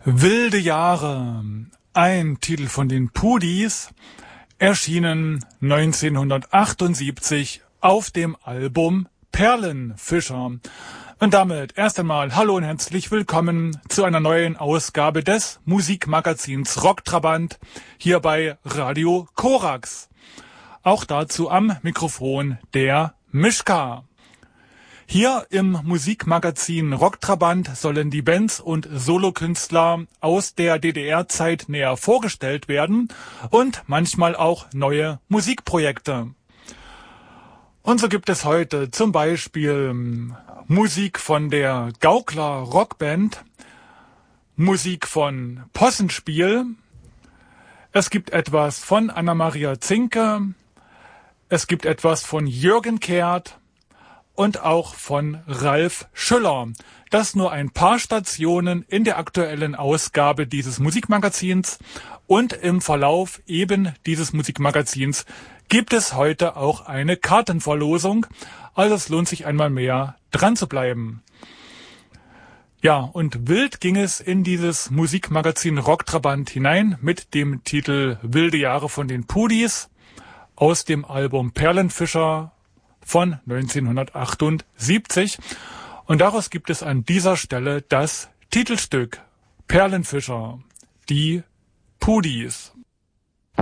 Wilde Jahre, ein Titel von den Pudis, erschienen 1978 auf dem Album Perlenfischer. Und damit erst einmal hallo und herzlich willkommen zu einer neuen Ausgabe des Musikmagazins Rocktrabant hier bei Radio Korax. Auch dazu am Mikrofon der Mischka. Hier im Musikmagazin Rocktrabant sollen die Bands und Solokünstler aus der DDR-Zeit näher vorgestellt werden und manchmal auch neue Musikprojekte. Und so gibt es heute zum Beispiel Musik von der Gaukler Rockband, Musik von Possenspiel, es gibt etwas von Anna-Maria Zinke, es gibt etwas von Jürgen Kehrt und auch von Ralf Schüller. Das nur ein paar Stationen in der aktuellen Ausgabe dieses Musikmagazins. Und im Verlauf eben dieses Musikmagazins gibt es heute auch eine Kartenverlosung. Also es lohnt sich einmal mehr dran zu bleiben. Ja, und wild ging es in dieses Musikmagazin Rocktrabant hinein mit dem Titel Wilde Jahre von den Pudis aus dem Album Perlenfischer von 1978. Und daraus gibt es an dieser Stelle das Titelstück Perlenfischer, die Pudis.